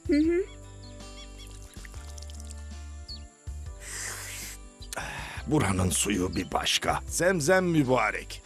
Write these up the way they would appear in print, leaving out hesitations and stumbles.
Buranın suyu bir başka. Zemzem mübarek.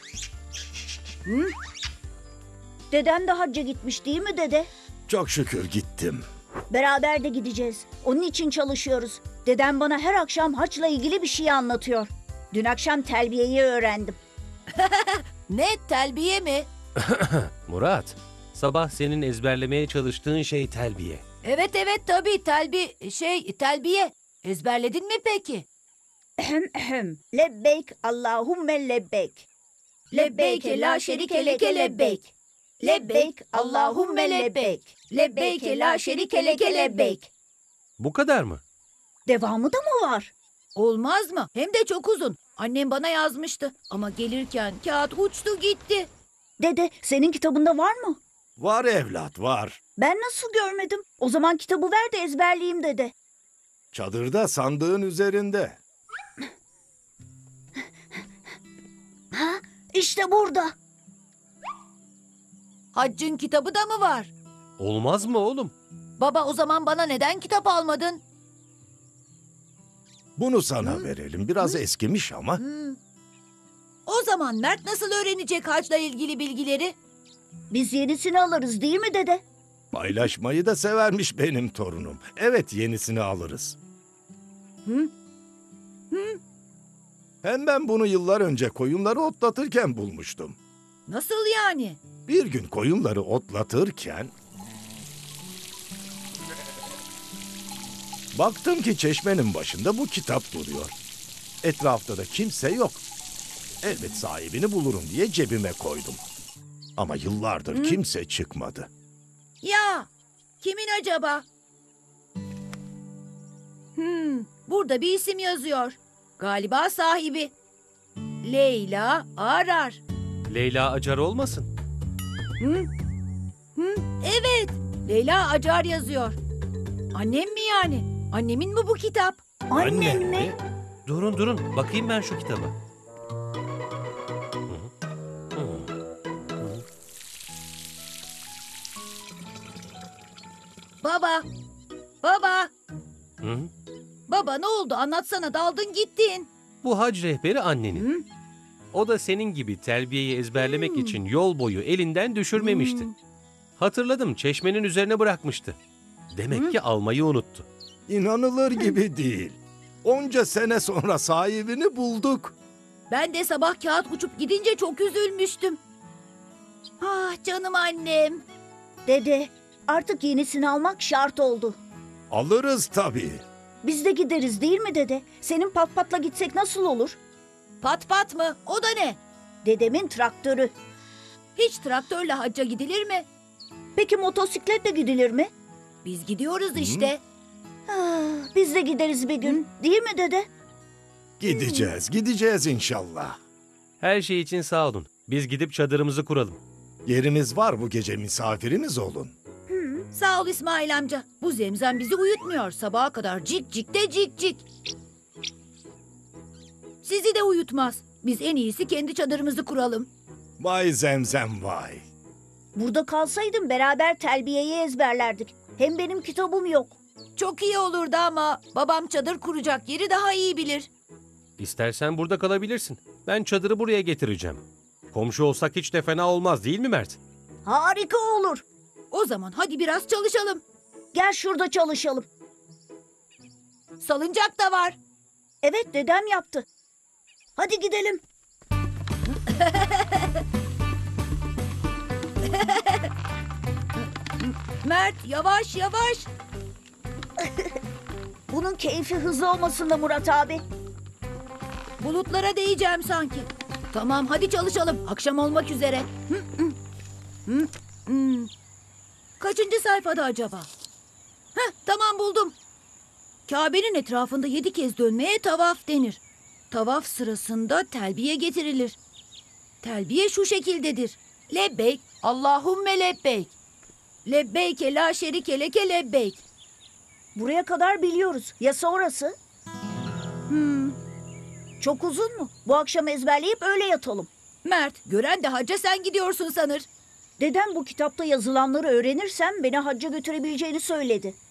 Deden de hacca gitmiş değil mi dede? Çok şükür gittim. Beraber de gideceğiz. Onun için çalışıyoruz. Dedem bana her akşam haçla ilgili bir şey anlatıyor. Dün akşam telbiyeyi öğrendim. Ne, telbiye mi? Murat, sabah senin ezberlemeye çalıştığın şey telbiye. Evet tabii telbiye. Ezberledin mi peki? Lebbeyk Allahümme lebbeyk. Lebbeyke la şerike leke lebbeyk. Lebbeyk Allahümme lebbeyk. Lebbeyke la şerike leke lebbeyk. Bu kadar mı? Devamı da mı var? Olmaz mı? Hem de çok uzun. Annem bana yazmıştı ama gelirken kağıt uçtu gitti. Dede, senin kitabında var mı? Var evlat, var. Ben nasıl görmedim? O zaman kitabı ver de ezberleyeyim dede. Çadırda sandığın üzerinde. Ha, işte burada. Haccın kitabı da mı var? Olmaz mı oğlum? Baba, o zaman bana neden kitap almadın? Bunu sana verelim. Biraz eskimiş ama. O zaman Mert nasıl öğrenecek hacla ilgili bilgileri? Biz yenisini alırız değil mi dede? Paylaşmayı da severmiş benim torunum. Evet, yenisini alırız. Hem ben bunu yıllar önce koyunları otlatırken bulmuştum. Nasıl yani? Bir gün koyunları otlatırken baktım ki çeşmenin başında bu kitap duruyor. Etrafta da kimse yok. Elbet sahibini bulurum diye cebime koydum. Ama yıllardır kimse çıkmadı. Ya, kimin acaba? Burada bir isim yazıyor. Galiba sahibi. Leyla Arar. Leyla Acar olmasın? Evet, Leyla Acar yazıyor. Annem mi yani? Annemin mi bu kitap? Annen mi? Durun, bakayım ben şu kitaba. Baba, baba, Hı? baba ne oldu? Anlatsana, daldın gittin. Bu hac rehberi annenin. O da senin gibi telbiyeyi ezberlemek için yol boyu elinden düşürmemişti. Hatırladım, çeşmenin üzerine bırakmıştı. Demek ki almayı unuttu. İnanılır gibi değil. Onca sene sonra sahibini bulduk. Ben de sabah kağıt uçup gidince çok üzülmüştüm. Ah canım annem. Dede, artık yenisini almak şart oldu. Alırız tabii. Biz de gideriz değil mi dede? Senin pat patla gitsek nasıl olur? Pat pat mı? O da ne? Dedemin traktörü. Hiç traktörle hacca gidilir mi? Peki motosikletle gidilir mi? Biz gidiyoruz işte. Biz de gideriz bir gün. Değil mi dede? Gideceğiz inşallah. Her şey için sağ olun. Biz gidip çadırımızı kuralım. Yerimiz var, bu gece misafirimiz olun. Sağ ol İsmail amca. Bu zemzem bizi uyutmuyor. Sabaha kadar cik cik de cik cik. Sizi de uyutmaz. Biz en iyisi kendi çadırımızı kuralım. Vay Zemzem vay. Burada kalsaydım beraber telbiyeyi ezberlerdik. Hem benim kitabım yok. Çok iyi olurdu ama babam çadır kuracak yeri daha iyi bilir. İstersen burada kalabilirsin. Ben çadırı buraya getireceğim. Komşu olsak hiç de fena olmaz değil mi Mert? Harika olur. O zaman hadi biraz çalışalım. Gel şurada çalışalım. Salıncak da var. Evet, dedem yaptı. Hadi gidelim. Mert yavaş yavaş. Bunun keyfi hızlı olmasın da Murat abi. Bulutlara değeceğim sanki. Tamam hadi çalışalım. Akşam olmak üzere. Kaçıncı sayfada acaba? Tamam buldum. Kabe'nin etrafında 7 kez dönmeye tavaf denir. Tavaf sırasında telbiye getirilir. Telbiye şu şekildedir. Lebbeyk, Allahümme lebbeyk. Lebbeyke la şerike leke lebbeyk. Buraya kadar biliyoruz. Ya sonrası? Çok uzun mu? Bu akşam ezberleyip öyle yatalım. Mert, gören de hacca sen gidiyorsun sanır. Dedem bu kitapta yazılanları öğrenirsem beni hacca götürebileceğini söyledi.